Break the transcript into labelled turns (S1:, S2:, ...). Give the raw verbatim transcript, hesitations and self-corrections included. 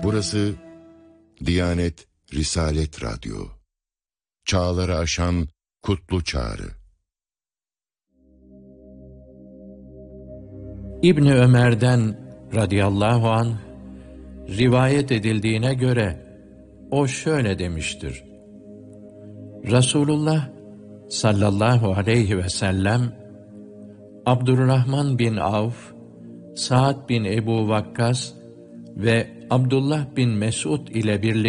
S1: Burası Diyanet Risalet Radyo. Çağları aşan kutlu çağrı.
S2: İbni Ömer'den radıyallahu anh rivayet edildiğine göre o şöyle demiştir: Resulullah sallallahu aleyhi ve sellem Abdurrahman bin Avf, Sa'd bin Ebu Vakkas ve Abdullah bin Mes'ud ile birlikte